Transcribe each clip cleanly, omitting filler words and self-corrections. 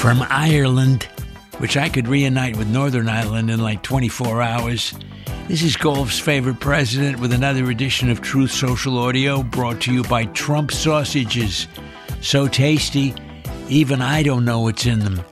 From Ireland, which I could reunite with Northern Ireland in like 24 hours, this is Golf's favorite president with another edition of Truth Social Audio brought to you by Trump Sausages. So tasty, even I don't know what's in them.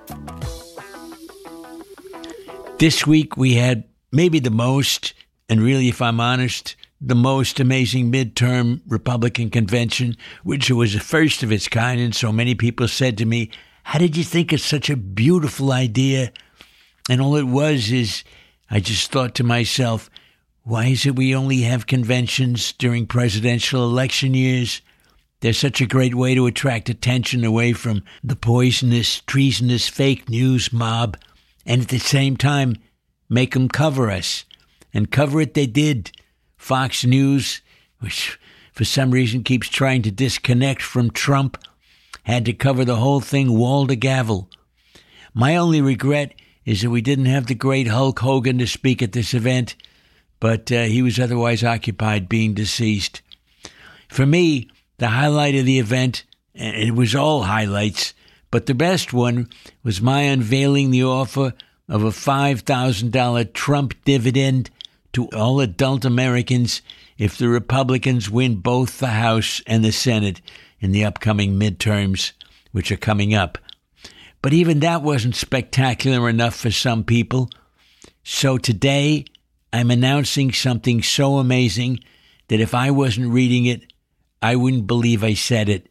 This week we had maybe the most, and really if I'm honest, the most amazing midterm Republican convention, which was the first of its kind, and so many people said to me, how did you think of such a beautiful idea? And all it was is, I just thought to myself, why is it we only have conventions during presidential election years? They're such a great way to attract attention away from the poisonous, treasonous fake news mob, and at the same time, make them cover us. And cover it they did. Fox News, which for some reason keeps trying to disconnect from Trump, had to cover the whole thing wall to gavel. My only regret is that we didn't have the great Hulk Hogan to speak at this event, but he was otherwise occupied being deceased. For me, the highlight of the event, and it was all highlights, but the best one was my unveiling the offer of a $5,000 Trump dividend to all adult Americans if the Republicans win both the House and the Senate in the upcoming midterms, which are coming up. But even that wasn't spectacular enough for some people. So today, I'm announcing something so amazing that if I wasn't reading it, I wouldn't believe I said it.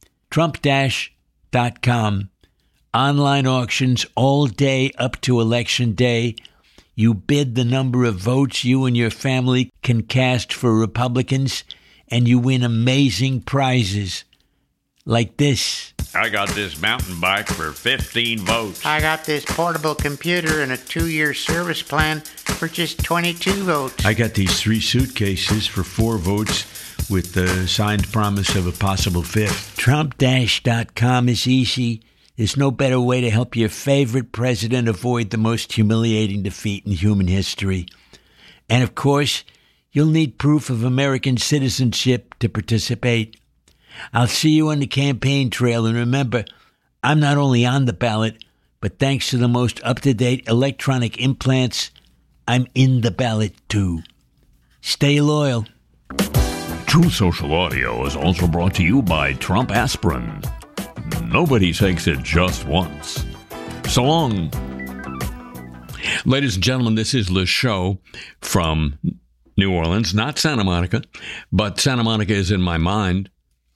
Trump-.com. Online auctions all day up to Election Day. You bid the number of votes you and your family can cast for Republicans, and you win amazing prizes. Like this. I got this mountain bike for 15 votes. I got this portable computer and a 2-year service plan for just 22 votes. I got these 3 suitcases for 4 votes with the signed promise of a possible 5th. Trump-.com is easy. There's no better way to help your favorite president avoid the most humiliating defeat in human history. And of course, you'll need proof of American citizenship to participate. I'll see you on the campaign trail, and remember, I'm not only on the ballot, but thanks to the most up-to-date electronic implants, I'm in the ballot too. Stay loyal. True Social Audio is also brought to you by Trump Aspirin. Nobody takes it just once. So long. Ladies and gentlemen, this is Le Show from New Orleans, not Santa Monica, but Santa Monica is on my mind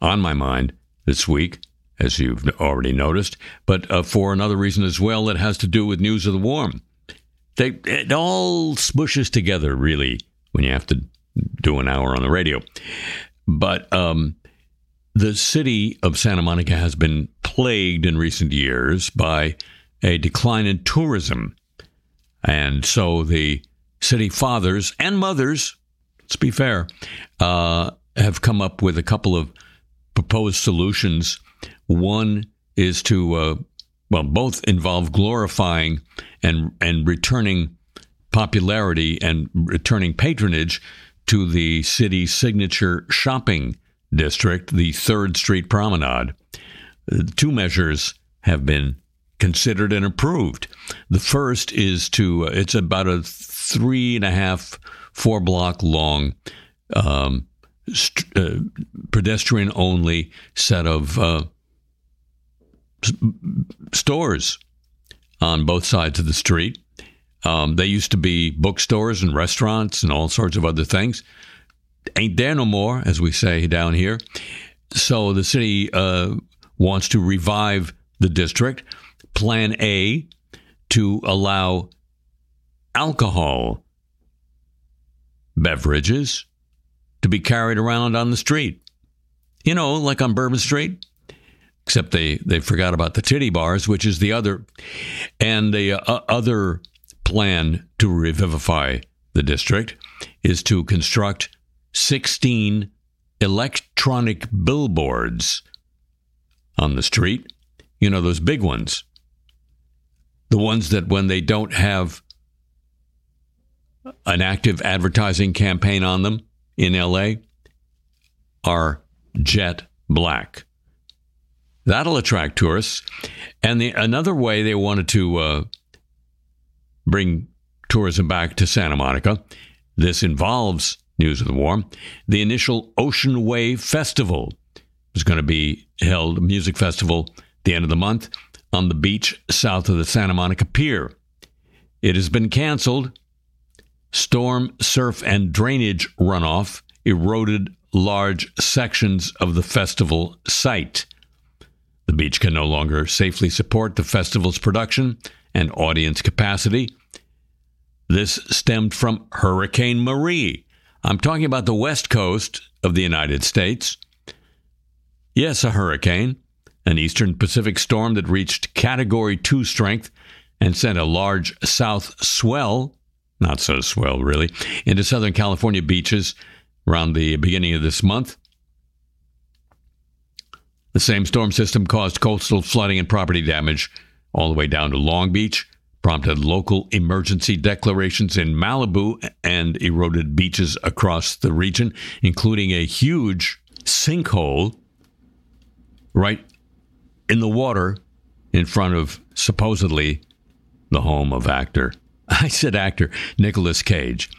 this week, as you've already noticed, but for another reason as well that has to do with News of the Warm. It all smushes together, really, when you have to do an hour on the radio. But the city of Santa Monica has been plagued in recent years by a decline in tourism. And so the city fathers and mothers, let's be fair, have come up with a couple of proposed solutions. One is to, both involve glorifying and returning popularity and returning patronage to the city's signature shopping district, the 3rd Street Promenade. 2 measures have been considered and approved. The first is to, it's about a 3.5, 4-block long pedestrian-only set of stores on both sides of the street. They used to be bookstores and restaurants and all sorts of other things. Ain't there no more, as we say down here. So the city wants to revive the district. Plan A, to allow alcohol beverages to be carried around on the street. You know, like on Bourbon Street. Except they forgot about the titty bars, which is the other. And the other plan to revivify the district is to construct 16 electronic billboards on the street. You know, those big ones. The ones that when they don't have an active advertising campaign on them in L.A. are jet black. That'll attract tourists. And another way they wanted to bring tourism back to Santa Monica, this involves News of the Warm. The initial Ocean Wave Festival is going to be held, a music festival, at the end of the month on the beach south of the Santa Monica Pier. It has been canceled. Storm, surf, and drainage runoff eroded large sections of the festival site. The beach can no longer safely support the festival's production and audience capacity. This stemmed from Hurricane Marie. I'm talking about the west coast of the United States. Yes, a hurricane, an eastern Pacific storm that reached Category 2 strength and sent a large south swell, not so swell really, into Southern California beaches around the beginning of this month. The same storm system caused coastal flooding and property damage all the way down to Long Beach, prompted local emergency declarations in Malibu, and eroded beaches across the region, including a huge sinkhole right in the water in front of supposedly the home of actor Nicolas Cage.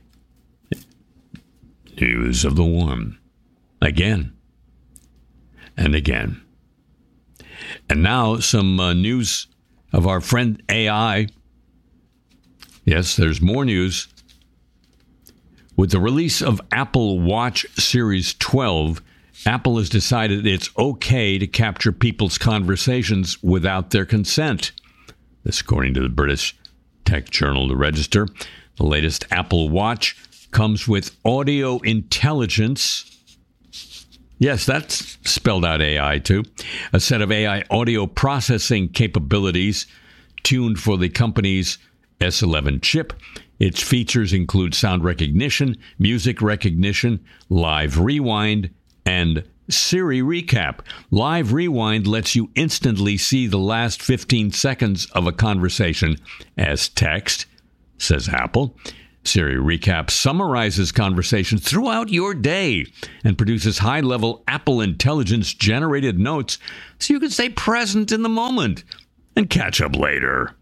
News of the Warm. Again and again. And now some news of our friend AI. Yes, there's more news. With the release of Apple Watch Series 12, Apple has decided it's okay to capture people's conversations without their consent. This, according to the British tech journal The Register. The latest Apple Watch comes with audio intelligence. Yes, that's spelled out AI too. A set of AI audio processing capabilities tuned for the company's S11 chip. Its features include sound recognition, music recognition, live rewind, and Siri Recap. Live Rewind lets you instantly see the last 15 seconds of a conversation as text, says Apple. Siri Recap summarizes conversations throughout your day and produces high-level Apple Intelligence-generated notes so you can stay present in the moment and catch up later.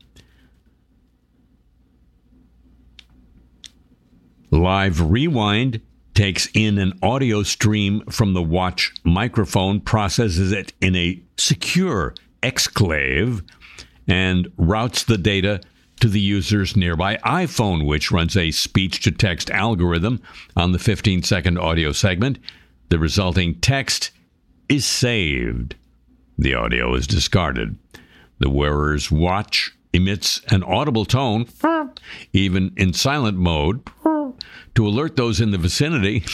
Live Rewind takes in an audio stream from the watch microphone, processes it in a secure exclave, and routes the data to the user's nearby iPhone, which runs a speech-to-text algorithm on the 15-second audio segment. The resulting text is saved. The audio is discarded. The wearer's watch emits an audible tone, even in silent mode, to alert those in the vicinity.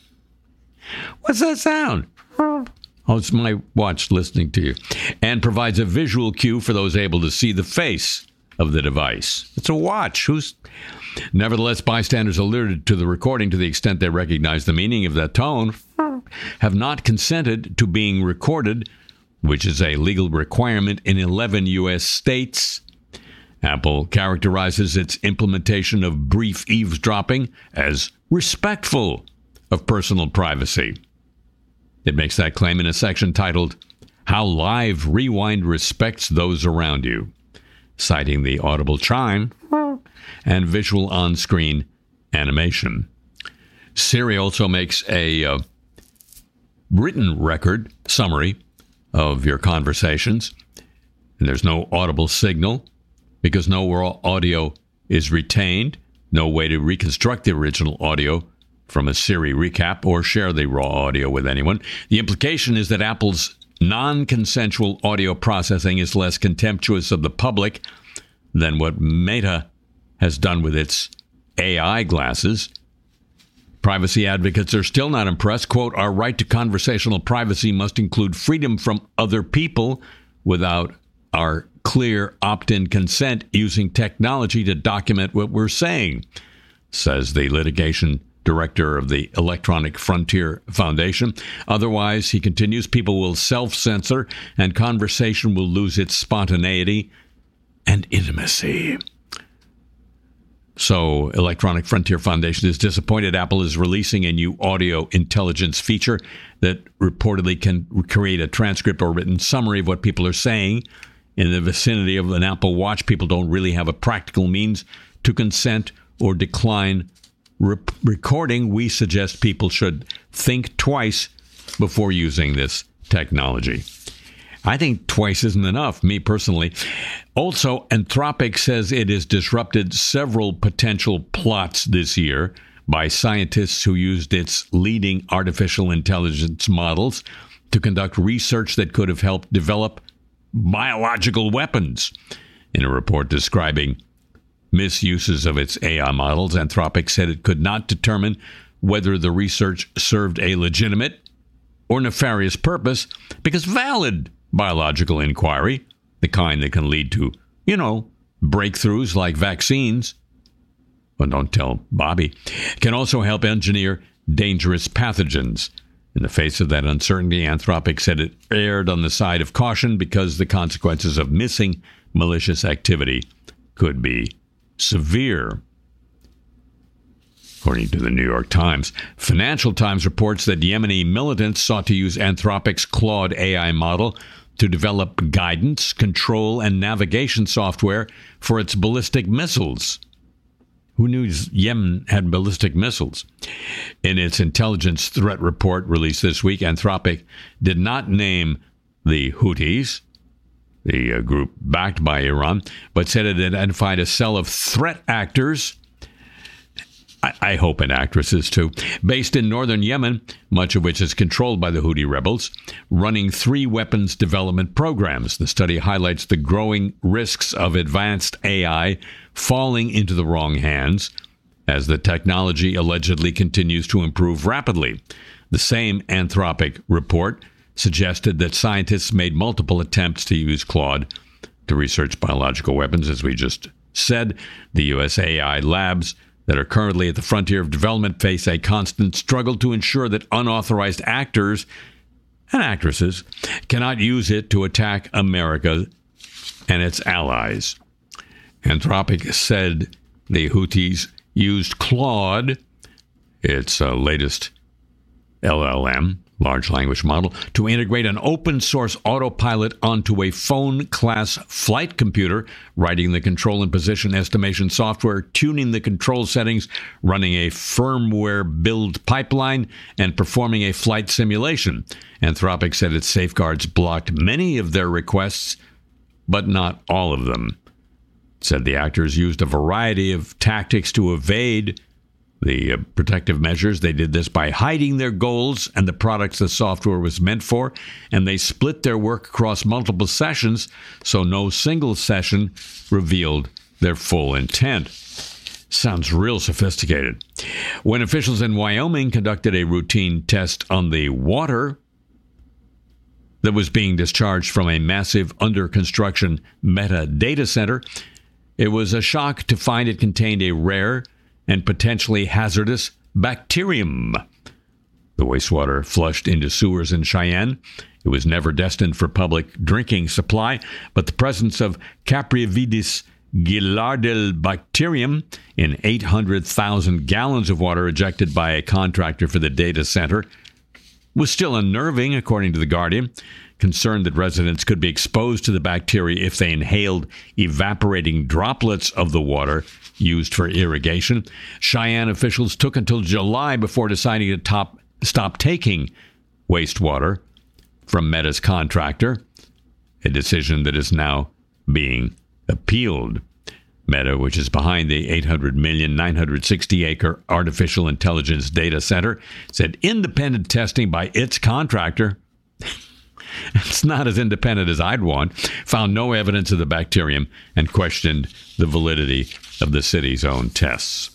What's that sound? Oh, it's my watch listening to you. And provides a visual cue for those able to see the face of the device. It's a watch. Nevertheless, bystanders alerted to the recording to the extent they recognize the meaning of that tone have not consented to being recorded, which is a legal requirement in 11 U.S. states. Apple characterizes its implementation of brief eavesdropping as respectful of personal privacy. It makes that claim in a section titled, How Live Rewind Respects Those Around You, citing the audible chime and visual on-screen animation. Siri also makes a written record summary of your conversations, and there's no audible signal because no raw audio is retained, no way to reconstruct the original audio from a Siri recap or share the raw audio with anyone. The implication is that Apple's non-consensual audio processing is less contemptuous of the public than what Meta has done with its AI glasses. Privacy advocates are still not impressed. Quote, our right to conversational privacy must include freedom from other people without our clear opt-in consent using technology to document what we're saying, says the litigation director of the Electronic Frontier Foundation. Otherwise, he continues, people will self-censor and conversation will lose its spontaneity and intimacy. So Electronic Frontier Foundation is disappointed Apple is releasing a new audio intelligence feature that reportedly can create a transcript or written summary of what people are saying. In the vicinity of an Apple Watch, people don't really have a practical means to consent or decline recording. We suggest people should think twice before using this technology. I think twice isn't enough, me personally. Also, Anthropic says it has disrupted several potential plots this year by scientists who used its leading artificial intelligence models to conduct research that could have helped develop biological weapons. In a report describing misuses of its AI models, Anthropic said it could not determine whether the research served a legitimate or nefarious purpose because valid biological inquiry, the kind that can lead to, breakthroughs like vaccines, but don't tell Bobby, can also help engineer dangerous pathogens. In the face of that uncertainty, Anthropic said it erred on the side of caution because the consequences of missing malicious activity could be severe. According to the New York Times, Financial Times reports that Yemeni militants sought to use Anthropic's Claude AI model to develop guidance, control, and navigation software for its ballistic missiles. Who knew Yemen had ballistic missiles? In its intelligence threat report released this week, Anthropic did not name the Houthis, the group backed by Iran, but said it identified a cell of threat actors, I hope and actresses too, based in northern Yemen, much of which is controlled by the Houthi rebels, running 3 weapons development programs. The study highlights the growing risks of advanced AI falling into the wrong hands as the technology allegedly continues to improve rapidly. The same Anthropic report suggested that scientists made multiple attempts to use Claude to research biological weapons. As we just said, the U.S. AI labs that are currently at the frontier of development face a constant struggle to ensure that unauthorized actors and actresses cannot use it to attack America and its allies. Anthropic said the Houthis used Claude, its latest LLM, large language model, to integrate an open-source autopilot onto a phone-class flight computer, writing the control and position estimation software, tuning the control settings, running a firmware build pipeline, and performing a flight simulation. Anthropic said its safeguards blocked many of their requests, but not all of them. It said the actors used a variety of tactics to evade the protective measures. They did this by hiding their goals and the products the software was meant for, and they split their work across multiple sessions, so no single session revealed their full intent. Sounds real sophisticated. When officials in Wyoming conducted a routine test on the water that was being discharged from a massive under-construction Meta data center, it was a shock to find it contained a rare and potentially hazardous bacterium. The wastewater flushed into sewers in Cheyenne. It was never destined for public drinking supply, but the presence of Caprividis gilardil bacterium in 800,000 gallons of water ejected by a contractor for the data center was still unnerving, according to The Guardian. Concerned that residents could be exposed to the bacteria if they inhaled evaporating droplets of the water used for irrigation, Cheyenne officials took until July before deciding to stop taking wastewater from Meta's contractor, a decision that is now being appealed. Meta, which is behind the 800 million, 960-acre artificial intelligence data center, said independent testing by its contractor, it's not as independent as I'd want, found no evidence of the bacterium and questioned the validity of the city's own tests.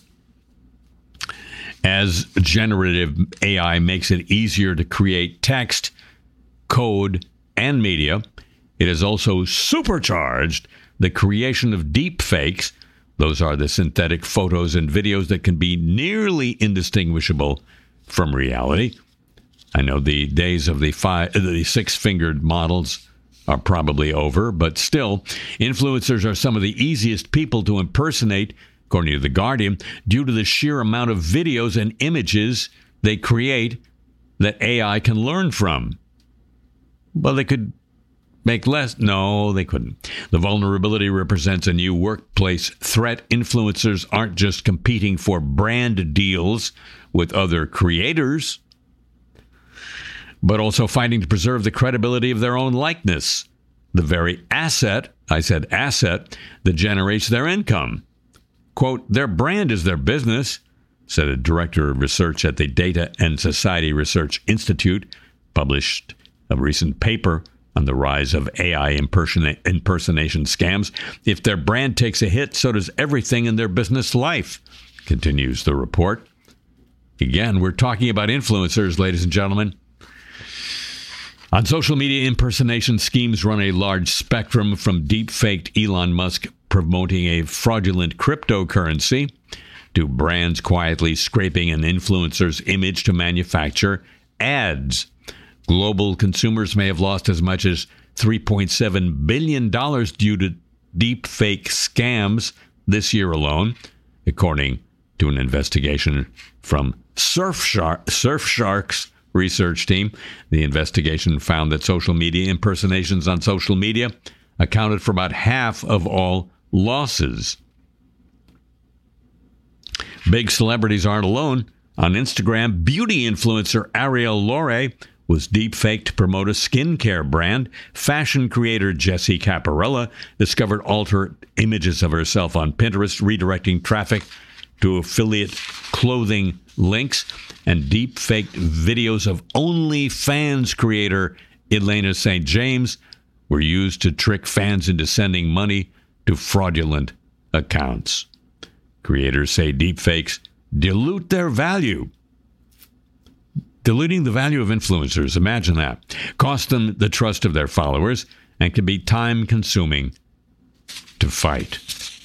As generative AI makes it easier to create text, code, and media, it has also supercharged the creation of deep fakes. Those are the synthetic photos and videos that can be nearly indistinguishable from reality. I know the days of the 6-fingered models are probably over, but still, influencers are some of the easiest people to impersonate according to The Guardian, due to the sheer amount of videos and images they create that AI can learn from. Well, they could make less. No, they couldn't. The vulnerability represents a new workplace threat. Influencers aren't just competing for brand deals with other creators, but also fighting to preserve the credibility of their own likeness, the very asset, I said asset, that generates their income. Quote, their brand is their business, said a director of research at the Data and Society Research Institute, published a recent paper on the rise of AI impersonation scams. If their brand takes a hit, so does everything in their business life, continues the report. Again, we're talking about influencers, ladies and gentlemen. On social media, impersonation schemes run a large spectrum, from deep-faked Elon Musk promoting a fraudulent cryptocurrency to brands quietly scraping an influencer's image to manufacture ads. Global consumers may have lost as much as $3.7 billion due to deep-fake scams this year alone, according to an investigation from Surfshark's research team. The investigation found that social media impersonations on social media accounted for about half of all losses. Big celebrities aren't alone. On Instagram, beauty influencer Ariel Lorre was deepfaked to promote a skincare brand. Fashion creator Jessie Caparella discovered altered images of herself on Pinterest, redirecting traffic to affiliate clothing links. And deepfaked videos of OnlyFans creator Elena St. James were used to trick fans into sending money to fraudulent accounts. Creators say deepfakes dilute their value. Diluting the value of influencers, imagine that, cost them the trust of their followers and can be time-consuming to fight.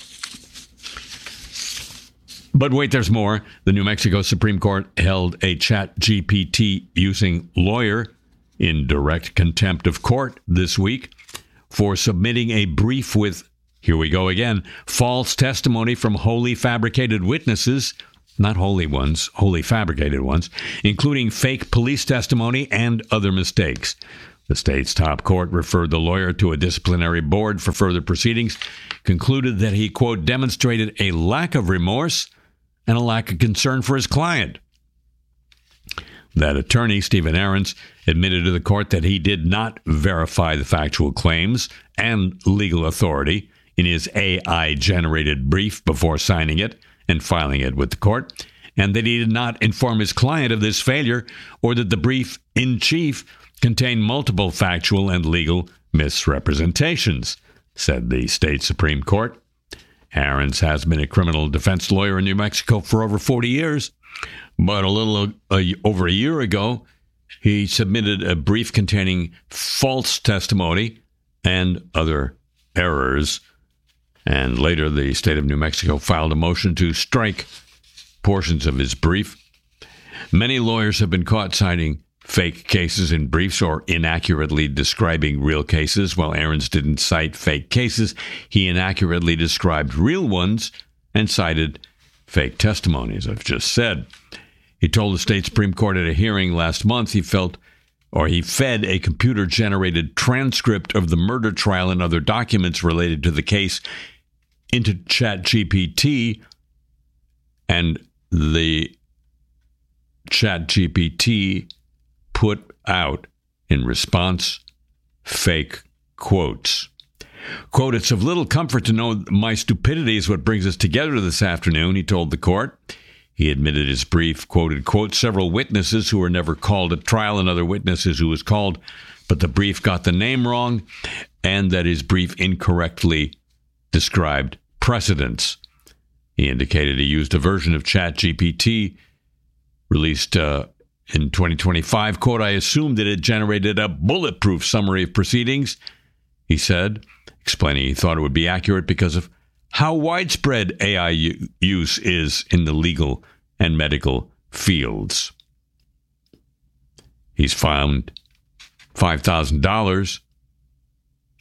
But wait, there's more. The New Mexico Supreme Court held a ChatGPT using lawyer in direct contempt of court this week for submitting a brief with, here we go again, false testimony from wholly fabricated witnesses, not holy ones, wholly fabricated ones, including fake police testimony and other mistakes. The state's top court referred the lawyer to a disciplinary board for further proceedings, concluded that he, quote, demonstrated a lack of remorse and a lack of concern for his client. That attorney, Stephen Ahrens, admitted to the court that he did not verify the factual claims and legal authority in his AI-generated brief before signing it and filing it with the court, and that he did not inform his client of this failure or that the brief in chief contained multiple factual and legal misrepresentations, said the state Supreme Court. Ahrens has been a criminal defense lawyer in New Mexico for over 40 years, but a little over a year ago, he submitted a brief containing false testimony and other errors. And later, the state of New Mexico filed a motion to strike portions of his brief. Many lawyers have been caught citing fake cases in briefs or inaccurately describing real cases. While Ahrens didn't cite fake cases, he inaccurately described real ones and cited fake testimonies, I've just said. He told the state Supreme Court at a hearing last month he fed a computer-generated transcript of the murder trial and other documents related to the case into ChatGPT, and the ChatGPT put out, in response, fake quotes. Quote, it's of little comfort to know my stupidity is what brings us together this afternoon, he told the court. He admitted his brief quoted, quote, several witnesses who were never called at trial and other witnesses who was called, but the brief got the name wrong and that his brief incorrectly described precedents. He indicated he used a version of ChatGPT released in 2025, quote, I assumed that it generated a bulletproof summary of proceedings, he said, explaining he thought it would be accurate because of how widespread AI use is in the legal and medical fields. He's fined $5,000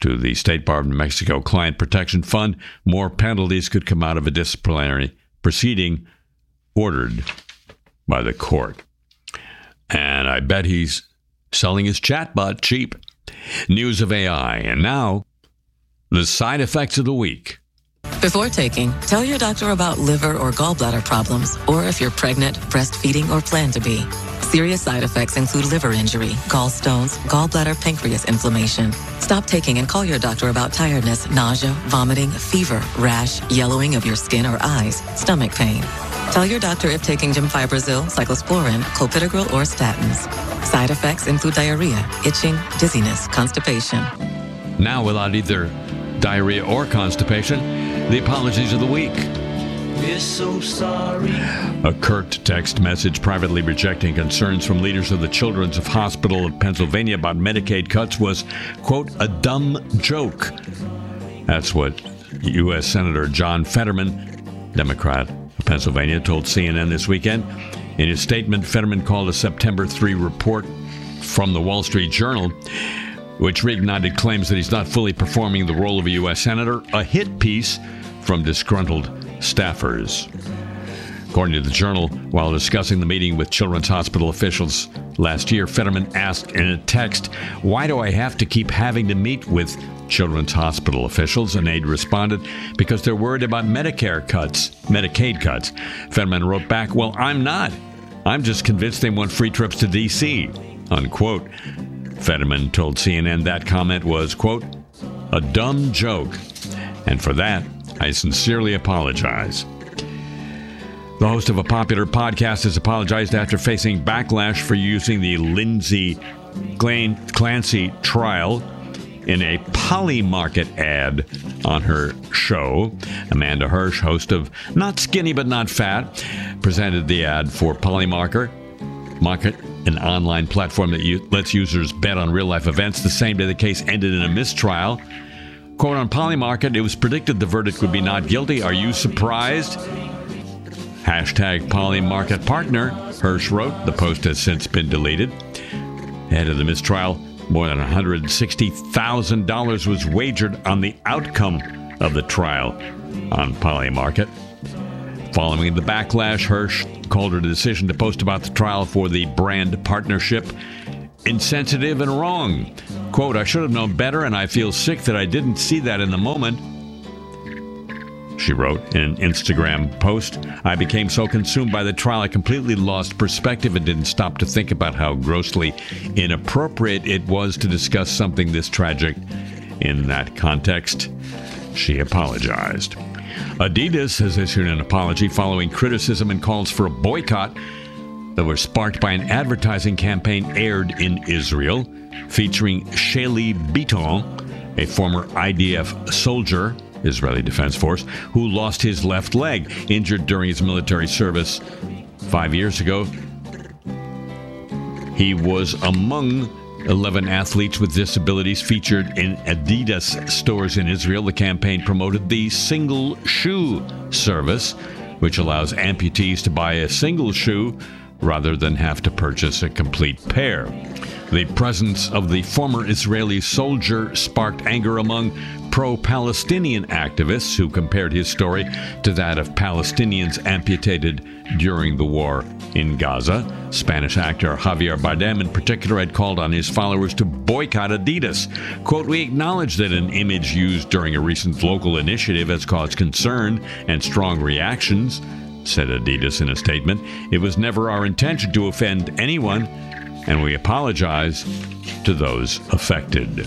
to the State Bar of New Mexico Client Protection Fund. More penalties could come out of a disciplinary proceeding ordered by the court. And I bet he's selling his chatbot cheap. News of AI. And now, the side effects of the week. Before taking, tell your doctor about liver or gallbladder problems, or if you're pregnant, breastfeeding, or plan to be. Serious side effects include liver injury, gallstones, gallbladder, pancreas inflammation. Stop taking and call your doctor about tiredness, nausea, vomiting, fever, rash, yellowing of your skin or eyes, stomach pain. Tell your doctor if taking gemfibrozil, cyclosporin, clopidogrel, or statins. Side effects include diarrhea, itching, dizziness, constipation. Now, without either diarrhea or constipation, the apologies of the week. We're so sorry. A curt text message privately rejecting concerns from leaders of the Children's Hospital of Pennsylvania about Medicaid cuts was, quote, a dumb joke. That's what U.S. Senator John Fetterman, Democrat of Pennsylvania, told CNN this weekend. In his statement, Fetterman called a September 3 report from the Wall Street Journal, which reignited claims that he's not fully performing the role of a U.S. Senator, a hit piece from disgruntled staffers. According to the Journal, while discussing the meeting with Children's Hospital officials last year, Fetterman asked in a text, "Why do I have to keep having to meet with Children's Hospital officials?" An aide responded, "Because they're worried about Medicaid cuts. Fetterman wrote back, "Well, I'm not. I'm just convinced they want free trips to D.C., unquote. Fetterman told CNN that comment was, quote, a dumb joke. And for that, I sincerely apologize. The host of a popular podcast has apologized after facing backlash for using the Lindsay Clancy trial in a Polymarket ad on her show. Amanda Hirsch, host of Not Skinny But Not Fat, presented the ad for Polymarket, an online platform that lets users bet on real-life events. The same day the case ended in a mistrial. Quote, on Polymarket, it was predicted the verdict would be not guilty. Are you surprised? Hashtag Polymarket partner, Hirsch wrote. The post has since been deleted. Ahead of the mistrial, more than $160,000 was wagered on the outcome of the trial on Polymarket. Following the backlash, Hirsch called her decision to post about the trial for the brand partnership insensitive and wrong. Quote, I should have known better, and I feel sick that I didn't see that in the moment. She wrote in an Instagram post, I became so consumed by the trial I completely lost perspective and didn't stop to think about how grossly inappropriate it was to discuss something this tragic in that context. She apologized. Adidas has issued an apology following criticism and calls for a boycott that were sparked by an advertising campaign aired in Israel featuring Shali Biton, a former IDF soldier, Israeli Defense Force, who lost his left leg, injured during his military service 5 years ago. He was among 11 athletes with disabilities featured in Adidas stores in Israel. The campaign promoted the single shoe service, which allows amputees to buy a single shoe rather than have to purchase a complete pair. The presence of the former Israeli soldier sparked anger among pro-Palestinian activists who compared his story to that of Palestinians amputated during the war in Gaza. Spanish actor Javier Bardem in particular had called on his followers to boycott Adidas. Quote, we acknowledge that an image used during a recent local initiative has caused concern and strong reactions, said Adidas in a statement. It was never our intention to offend anyone, and we apologize to those affected.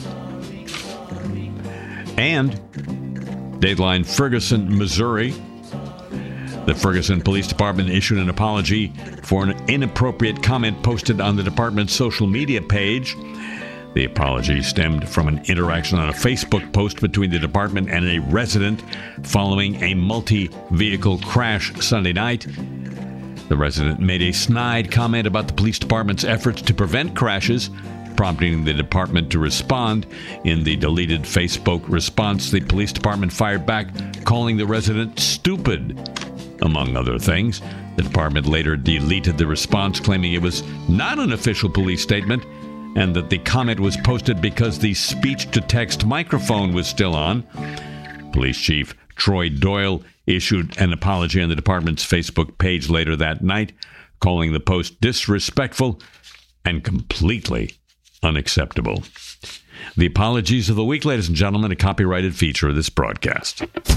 And Dateline Ferguson, Missouri. The Ferguson Police Department issued an apology for an inappropriate comment posted on the department's social media page. The apology stemmed from an interaction on a Facebook post between the department and a resident following a multi-vehicle crash Sunday night. The resident made a snide comment about the police department's efforts to prevent crashes, prompting the department to respond. In the deleted Facebook response, the police department fired back, calling the resident stupid, among other things. The department later deleted the response, claiming it was not an official police statement and that the comment was posted because the speech-to-text microphone was still on. Police Chief Troy Doyle issued an apology on the department's Facebook page later that night, calling the post disrespectful and completely unacceptable. The apologies of the week, ladies and gentlemen, a copyrighted feature of this broadcast.